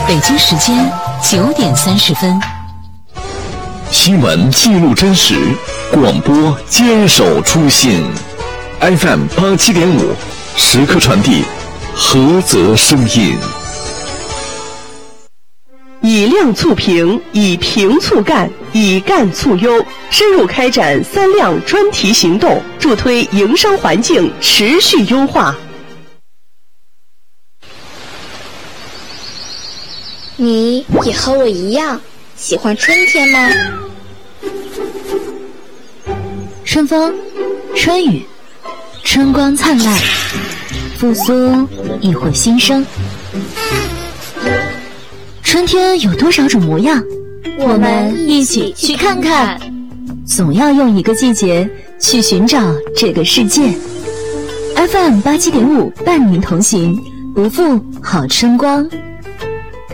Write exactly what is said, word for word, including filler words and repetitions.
北京时间九点三十分。 新闻记录真实，广播坚守初心。F M 八七点五，时刻传递菏泽声音。 以量促评，以评促干，以干促优，深入开展三量专题行动，助推营商环境持续优化。 你也和我一样喜欢春天吗？ 春风，春雨，春光灿烂，复苏亦或新生。春天有多少种模样？ 我们一起去看看。 总要用一个季节去寻找这个世界。F M 八七点五伴您同行，不负好春光。